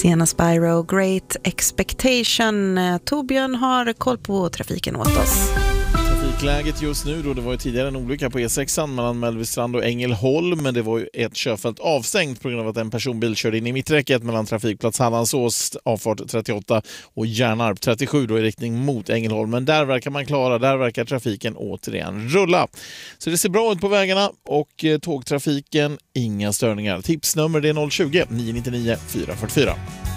Sena Spyro, Great Expectation. Torbjörn har koll på trafiken åt oss. Trafikläget just nu då, det var ju tidigare en olycka på E6 mellan Mellbystrand och Ängelholm, men det var ju ett körfält avstängt på grund av att en personbil körde in i mitträcket mellan trafikplats Hallandsås, avfart 38 och Järnarp 37 då i riktning mot Ängelholm. Men där verkar man klara, där verkar trafiken återigen rulla. Så det ser bra ut på vägarna och tågtrafiken, inga störningar. Tipsnummer det är 020 999 444.